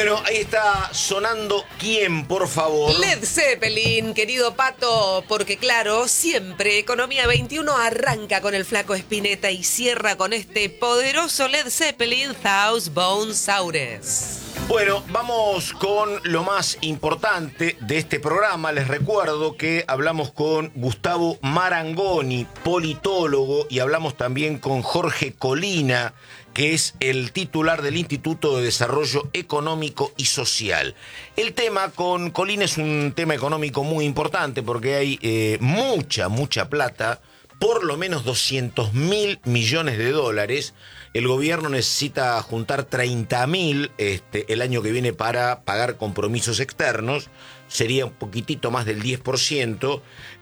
Bueno, ahí está sonando ¿quién, por favor? Led Zeppelin, querido Pato, porque claro, siempre Economía 21 arranca con el Flaco Spinetta y cierra con este poderoso Led Zeppelin, Thous Bones Saures. Bueno, vamos con lo más importante de este programa. Les recuerdo que hablamos con Gustavo Marangoni, politólogo, y hablamos también con Jorge Colina, que es el titular del Instituto de Desarrollo Económico y Social. El tema con Colina es un tema económico muy importante porque hay mucha plata, por lo menos 200.000 millones de dólares. El gobierno necesita juntar 30.000 el año que viene para pagar compromisos externos. Sería un poquitito más del 10%.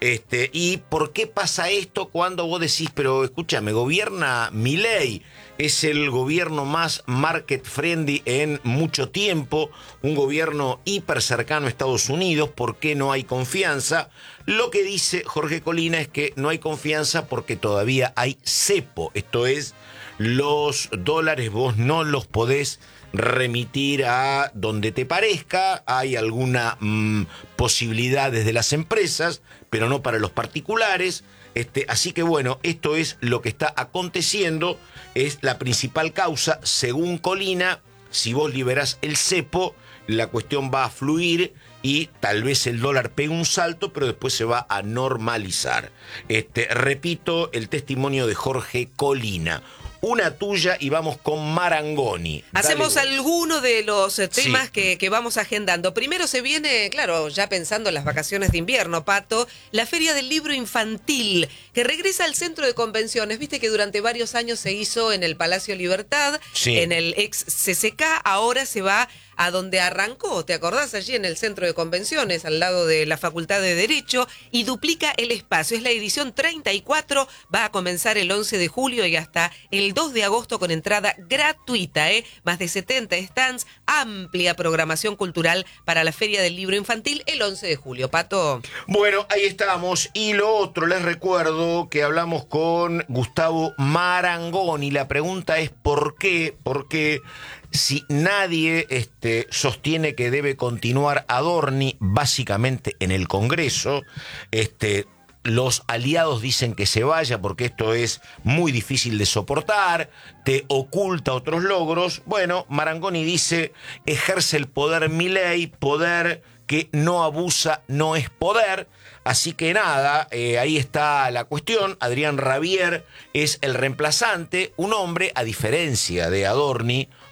¿Y por qué pasa esto cuando vos decís, pero escúchame, gobierna Milei? Es el gobierno más market friendly en mucho tiempo, un gobierno hiper cercano a Estados Unidos. ¿Por qué no hay confianza? Lo que dice Jorge Colina es que no hay confianza porque todavía hay cepo, esto es, los dólares vos no los podés remitir a donde te parezca. Hay alguna posibilidad desde las empresas, pero no para los particulares. Así que bueno, esto es lo que está aconteciendo, es la principal causa, según Colina. Si vos liberás el cepo, la cuestión va a fluir y tal vez el dólar pegue un salto, pero después se va a normalizar. Repito el testimonio de Jorge Colina. Una tuya y vamos con Marangoni. Hacemos alguno de los temas Sí. que vamos agendando. Primero se viene, claro, ya pensando en las vacaciones de invierno, Pato, la Feria del Libro Infantil, que regresa al Centro de Convenciones. Viste que durante varios años se hizo en el Palacio Libertad, Sí. en el ex CCK, ahora se va a donde arrancó, ¿te acordás? Allí en el Centro de Convenciones, al lado de la Facultad de Derecho, y duplica el espacio. Es la edición 34, va a comenzar el 11 de julio y hasta el 2 de agosto con entrada gratuita, Más de 70 stands, amplia programación cultural para la Feria del Libro Infantil el 11 de julio. Pato. Bueno, ahí estamos. Y lo otro, les recuerdo que hablamos con Gustavo Marangoni. La pregunta es ¿por qué? Porque si nadie sostiene que debe continuar Adorni, básicamente en el Congreso, los aliados dicen que se vaya porque esto es muy difícil de soportar, te oculta otros logros. Bueno, Marangoni dice, ejerce el poder Milei, poder que no abusa no es poder. Así que nada, ahí está la cuestión. Adrián Rabier es el reemplazante, un hombre, a diferencia de Adorni,